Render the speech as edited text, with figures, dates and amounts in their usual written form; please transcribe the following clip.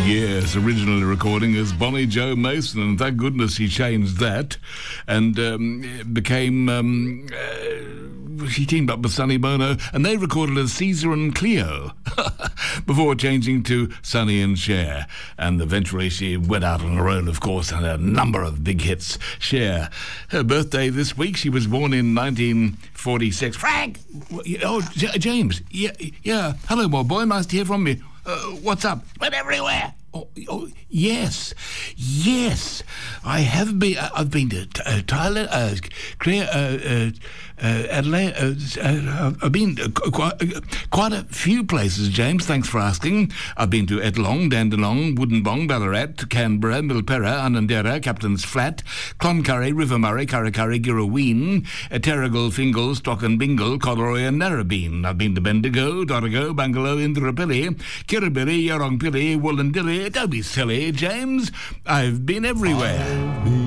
Yes, originally recording as Bonnie Jo Mason, and thank goodness he changed that and became... she teamed up with Sonny Bono, and they recorded as Caesar and Cleo before changing to Sonny and Cher. And eventually she went out on her own, of course, and a number of big hits. Cher, her birthday this week. She was born in 1946. Frank! Oh, James. Yeah. Hello, my boy. Nice to hear from you. What's up? Went everywhere. Oh, yes. I have been. I've been to Thailand, Adelaide. I've been quite a few places, James. Thanks for asking. I've been to Etlong, Dandenong, Woodenbong, Ballarat, Canberra, Milperra, Unanderra, Captain's Flat, Cloncurry, River Murray, Kurrikuri, Girraween, Terrigal, Fingal, Stock and Bingle, Collaroy and Narrabeen. I've been to Bendigo, Dorrigo, Bangalow, Indooroopilly, Kirribilli, Yorongpilly, Wollondilly. Don't be silly, James. I've been everywhere.